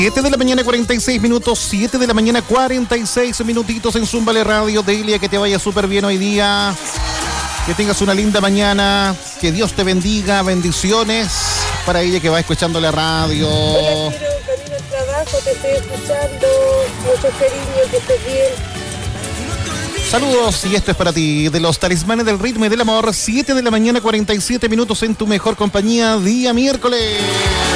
7 de la mañana 46 minutos, 7 de la mañana 46 minutitos en Zúmbale Radio. Delia, que te vaya súper bien hoy día, que tengas una linda mañana, que Dios te bendiga, bendiciones para ella que va escuchando la radio. Hola, Chiro, camino al trabajo, te estoy escuchando, mucho cariño, que estés bien. Saludos, y esto es para ti, de los Talismanes del Ritmo y del Amor, 7 de la mañana 47 minutos en tu mejor compañía, día miércoles.